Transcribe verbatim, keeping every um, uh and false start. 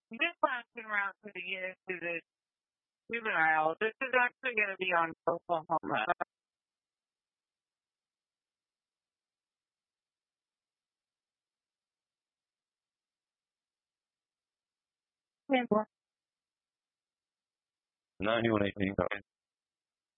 This passing around to the years to the juvenile. This is actually going to be on Oklahoma. ninety-one eighteen.